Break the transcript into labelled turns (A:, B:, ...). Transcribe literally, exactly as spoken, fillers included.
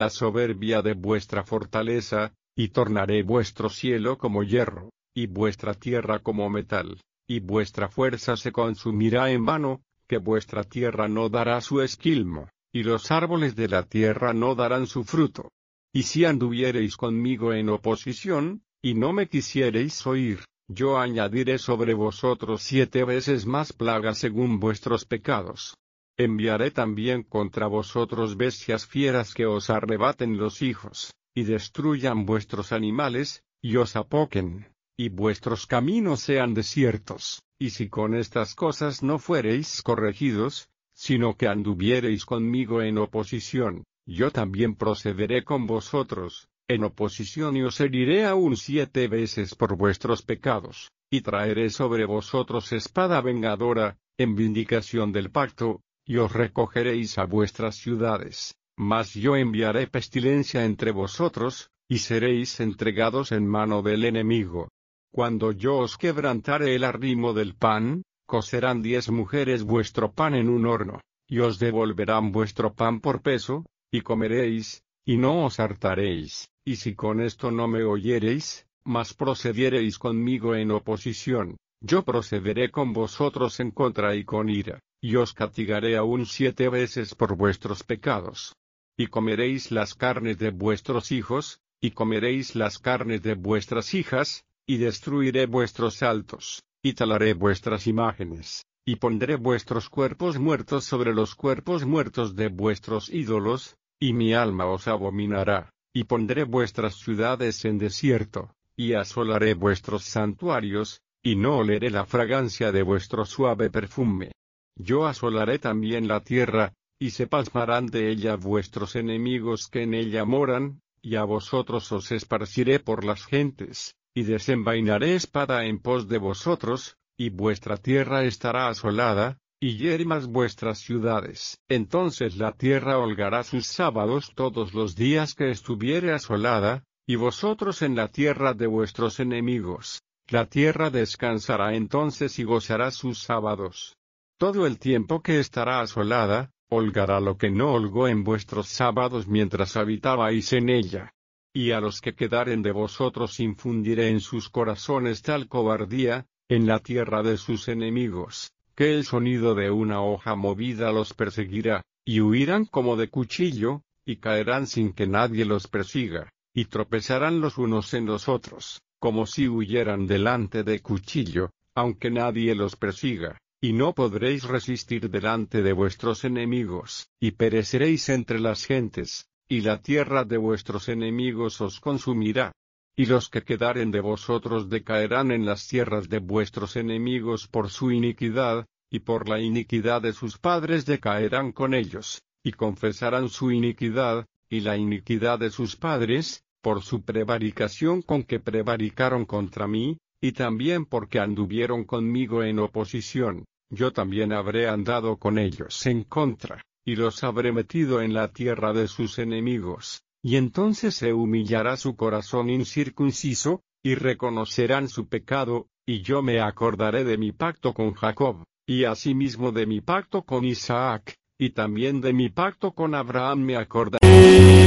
A: la soberbia de vuestra fortaleza, y tornaré vuestro cielo como hierro, y vuestra tierra como metal, y vuestra fuerza se consumirá en vano, que vuestra tierra no dará su esquilmo, y los árboles de la tierra no darán su fruto. Y si anduviereis conmigo en oposición, y no me quisiereis oír, yo añadiré sobre vosotros siete veces más plagas según vuestros pecados. Enviaré también contra vosotros bestias fieras que os arrebaten los hijos, y destruyan vuestros animales, y os apoquen, y vuestros caminos sean desiertos, y si con estas cosas no fuereis corregidos, sino que anduviereis conmigo en oposición, yo también procederé con vosotros, en oposición y os heriré aún siete veces por vuestros pecados, y traeré sobre vosotros espada vengadora, en vindicación del pacto, y os recogeréis a vuestras ciudades, mas yo enviaré pestilencia entre vosotros, y seréis entregados en mano del enemigo. Cuando yo os quebrantare el arrimo del pan, cocerán diez mujeres vuestro pan en un horno, y os devolverán vuestro pan por peso, y comeréis, y no os hartaréis, y si con esto no me oyereis, mas procediereis conmigo en oposición, yo procederé con vosotros en contra y con ira, y os castigaré aún siete veces por vuestros pecados. Y comeréis las carnes de vuestros hijos, y comeréis las carnes de vuestras hijas, y destruiré vuestros altos, y talaré vuestras imágenes, y pondré vuestros cuerpos muertos sobre los cuerpos muertos de vuestros ídolos, y mi alma os abominará, y pondré vuestras ciudades en desierto, y asolaré vuestros santuarios, y no oleré la fragancia de vuestro suave perfume. Yo asolaré también la tierra, y se pasmarán de ella vuestros enemigos que en ella moran, y a vosotros os esparciré por las gentes, y desenvainaré espada en pos de vosotros, y vuestra tierra estará asolada, y yermas vuestras ciudades. Entonces la tierra holgará sus sábados todos los días que estuviere asolada, y vosotros en la tierra de vuestros enemigos. La tierra descansará entonces y gozará sus sábados. Todo el tiempo que estará asolada, holgará lo que no holgó en vuestros sábados mientras habitabais en ella. Y a los que quedaren de vosotros infundiré en sus corazones tal cobardía, en la tierra de sus enemigos, que el sonido de una hoja movida los perseguirá, y huirán como de cuchillo, y caerán sin que nadie los persiga, y tropezarán los unos en los otros, como si huyeran delante de cuchillo, aunque nadie los persiga, y no podréis resistir delante de vuestros enemigos, y pereceréis entre las gentes, y la tierra de vuestros enemigos os consumirá. Y los que quedaren de vosotros decaerán en las tierras de vuestros enemigos por su iniquidad, y por la iniquidad de sus padres decaerán con ellos, y confesarán su iniquidad, y la iniquidad de sus padres, por su prevaricación con que prevaricaron contra mí, y también porque anduvieron conmigo en oposición, yo también habré andado con ellos en contra, y los habré metido en la tierra de sus enemigos. Y entonces se humillará su corazón incircunciso, y reconocerán su pecado, y yo me acordaré de mi pacto con Jacob, y asimismo de mi pacto con Isaac, y también de mi pacto con Abraham me acordaré.